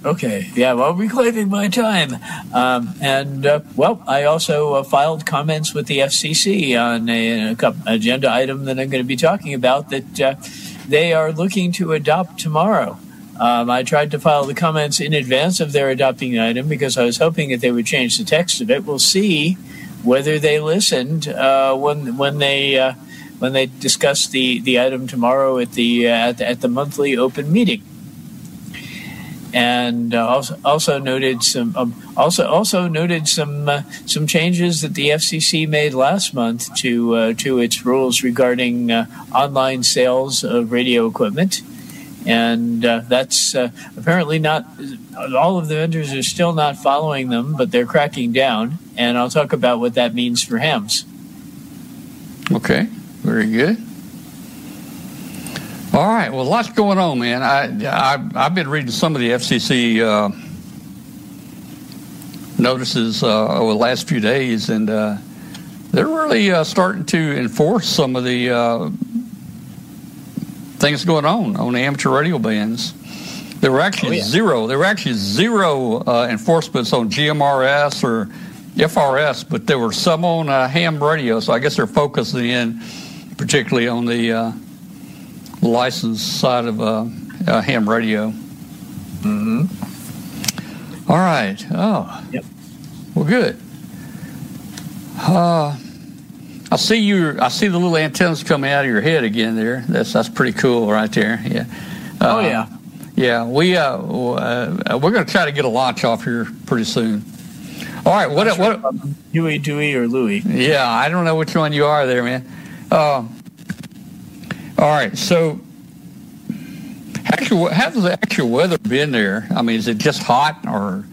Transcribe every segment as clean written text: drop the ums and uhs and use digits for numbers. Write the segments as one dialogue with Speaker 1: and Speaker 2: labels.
Speaker 1: Okay. Yeah. Well, reclaiming my time. I also filed comments with the FCC on a agenda item that I'm going to be talking about that they are looking to adopt tomorrow. I tried to file the comments in advance of their adopting the item because I was hoping that they would change the text of it. We'll see whether they listened when they discuss the item tomorrow at the monthly open meeting. And also noted some changes that the FCC made last month to its rules regarding online sales of radio equipment, and that's apparently not all of the vendors are still not following them, but they're cracking down. And I'll talk about what that means for hams.
Speaker 2: Okay, very good. All right, well, lots going on, man. I've been reading some of the FCC notices over the last few days, and they're really starting to enforce some of the things going on the amateur radio bands. There were actually zero enforcements on GMRS or FRS, but there were some on ham radio, so I guess they're focusing in particularly on the licensed side of ham radio.
Speaker 1: Mm-hmm.
Speaker 2: All right. Oh.
Speaker 1: Yep.
Speaker 2: Well, good. I see the little antennas coming out of your head again there. That's pretty cool right there. Yeah.
Speaker 1: Yeah.
Speaker 2: Yeah. We're going to try to get a launch off here pretty soon. All right. What?
Speaker 1: Huey, Dewey, or Louie?
Speaker 2: Yeah, I don't know which one you are there, man. All right, so how's the actual weather been there? I mean, is it just hot, or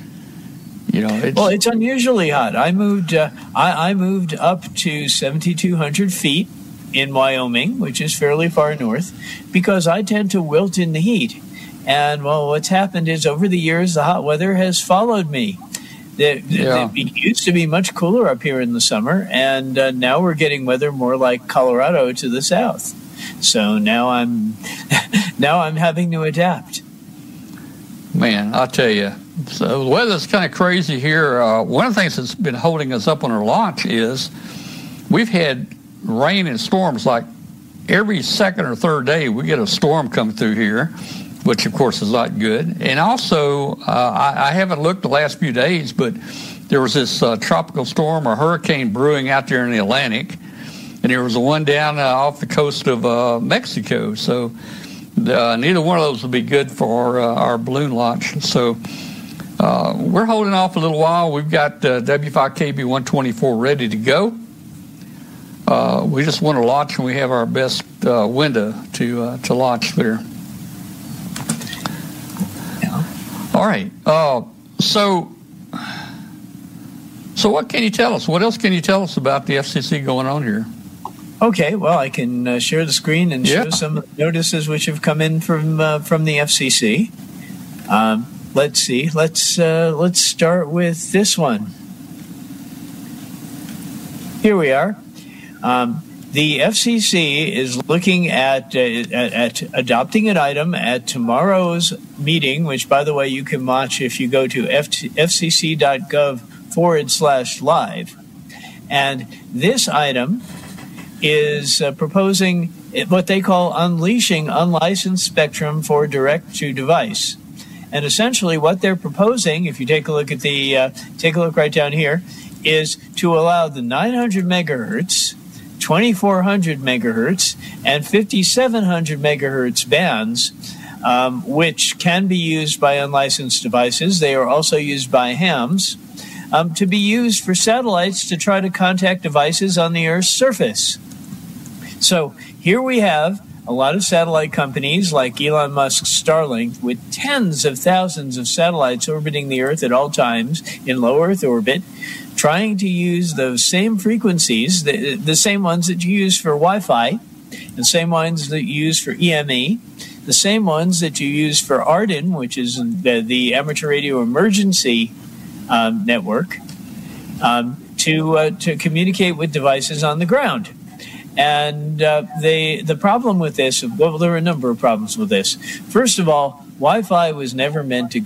Speaker 1: it's unusually hot. I moved up to 7,200 feet in Wyoming, which is fairly far north, because I tend to wilt in the heat. And what's happened is over the years, the hot weather has followed me. It used to be much cooler up here in the summer, and now we're getting weather more like Colorado to the south. So now I'm having to adapt.
Speaker 2: Man, I'll tell you. So the weather's kind of crazy here. One of the things that's been holding us up on our launch is we've had rain and storms like every second or third day. We get a storm come through here, which of course is not good. And also, I haven't looked the last few days, but there was this tropical storm or hurricane brewing out there in the Atlantic, and there was a one down off the coast of Mexico. So neither one of those will be good for our balloon launch. So we're holding off a little while. We've got W5KB 124 ready to go. We just want to launch when we have our best window to launch there. All right. So what can you tell us? What else can you tell us about the FCC going on here?
Speaker 1: Okay. Well, I can share the screen and show some notices which have come in from the FCC. Let's see. Let's start with this one. Here we are. The FCC is looking at adopting an item at tomorrow's meeting, which, by the way, you can watch if you go to fcc.gov/live. And this item is proposing what they call unleashing unlicensed spectrum for direct-to-device. And essentially, what they're proposing, if you take a look at take a look right down here, is to allow the 900 megahertz, 2400 megahertz, and 5700 megahertz bands, which can be used by unlicensed devices. They are also used by hams, to be used for satellites to try to contact devices on the Earth's surface. So here we have a lot of satellite companies like Elon Musk's Starlink with tens of thousands of satellites orbiting the Earth at all times in low Earth orbit, trying to use those same frequencies, the same ones that you use for Wi-Fi, the same ones that you use for EME, the same ones that you use for ARDN, which is the Amateur Radio Emergency Network, to communicate with devices on the ground. And the problem with this, well, there are a number of problems with this. First of all, Wi-Fi was never meant to